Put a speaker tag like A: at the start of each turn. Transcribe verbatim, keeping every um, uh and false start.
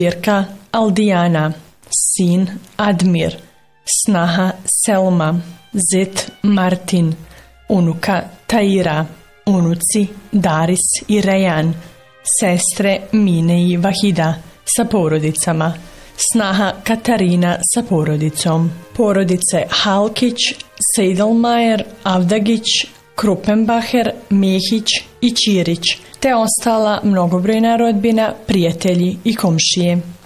A: Ćerka Aldijana, sin Admir, snaha Selma, zet Martin, unuka Taira, unuci Daris i Rajan, sestre Mine i Vahida sa porodicama, snaha Katarina sa porodicom, porodice Halkić, Seidelmajer, Avdagić, Krupenbacher, Mehić i Ćirić, te ostala mnogobrojna rodbina, prijatelji i komšije.